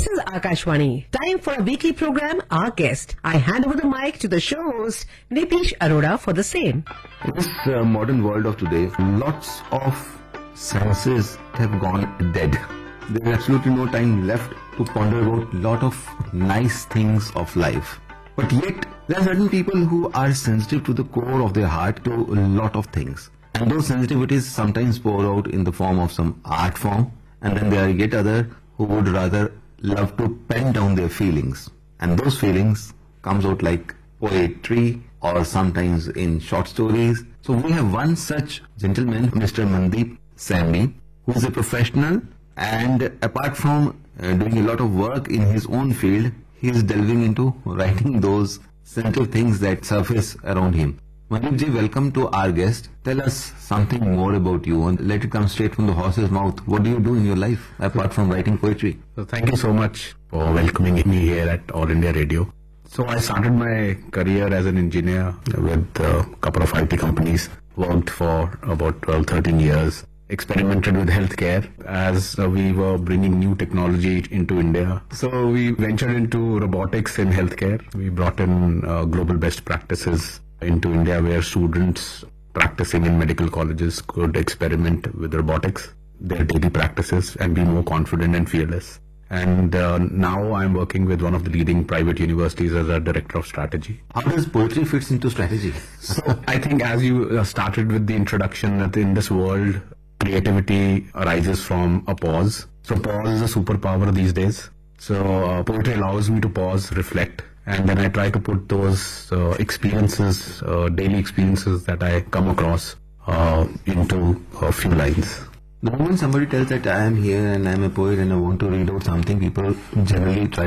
is Akashwani. Time for a weekly program, Our Guest. I hand over the mic to the show host, Nitish Arora, for the same. In this modern world of today, lots of senses have gone dead. There is absolutely no time left to ponder about lot of nice things of life. But yet, there are certain people who are sensitive to the core of their heart to a lot of things. And those sensitivities sometimes pour out in the form of some art form. And then there are yet other who would rather love to pen down their feelings. And those feelings comes out like poetry or sometimes in short stories. So we have one such gentleman, Mr. Mandeep Sami, who is a professional, and apart from doing a lot of work in his own field, he is delving into writing those sensitive things that surface around him. Mandeep ji, welcome to Our Guest. Tell us something more about you and let it come straight from the horse's mouth. What do you do in your life apart from writing poetry? So thank you so much for welcoming me here at All India Radio. So I started my career as an engineer with a couple of IT companies, worked for about 12-13 years, experimented with healthcare as we were bringing new technology into India. So we ventured into robotics in healthcare. We brought in global best practices into India where students practicing in medical colleges could experiment with robotics, their daily practices, and be more confident and fearless. And now I'm working with one of the leading private universities as a director of strategy. How does poetry fits into strategy? So I think as you started with the introduction, that in this world, creativity arises from a pause. So pause is a superpower these days. So poetry allows me to pause, reflect, and then I try to put those experiences, daily experiences that I come across into a few lines. The moment somebody tells that I am here and I am a poet and I want to read out something, people generally try